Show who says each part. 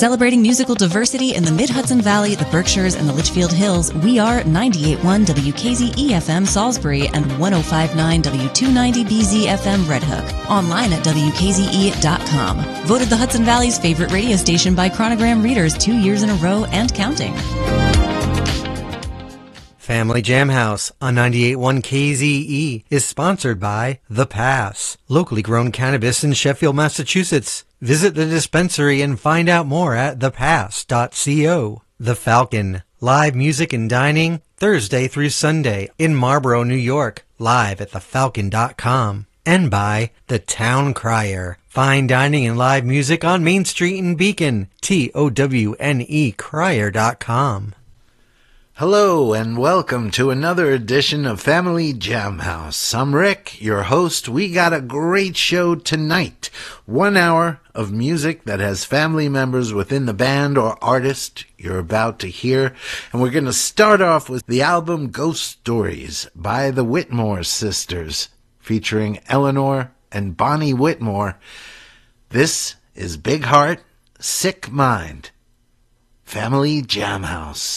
Speaker 1: Celebrating musical diversity in the Mid-Hudson Valley, the Berkshires, and the Litchfield Hills, we are 98.1 WKZE-FM Salisbury and 105.9 W290BZ-FM Red Hook. Online at WKZE.com. Voted the Hudson Valley's favorite radio station by Chronogram readers 2 years in a row and counting.
Speaker 2: Family Jam House on 98.1 KZE is sponsored by The Pass, locally grown cannabis in Sheffield, Massachusetts. Visit the dispensary and find out more at thepass.co. The Falcon, live music and dining Thursday through Sunday in Marlborough, New York, live at thefalcon.com. And by The Town Crier, fine dining and live music on Main Street in Beacon, TOWNE crier.com.
Speaker 3: Hello and welcome to another edition of Family Jam House. I'm Rick, your host. We got a great show tonight. 1 hour of music that has family members within the band or artist you're about to hear. And we're going to start off with the album Ghost Stories by the Whitmore Sisters, featuring Eleanor and Bonnie Whitmore. This is Big Heart, Sick Mind. Family Jam House.